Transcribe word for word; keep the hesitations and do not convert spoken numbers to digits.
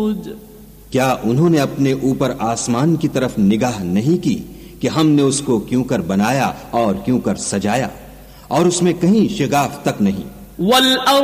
क्या उन्होंने अपने ऊपर आसमान की तरफ निगाह नहीं की कि हमने उसको क्यों कर बनाया और क्यों कर सजाया, और उसमें कहीं शिगाफ तक नहीं।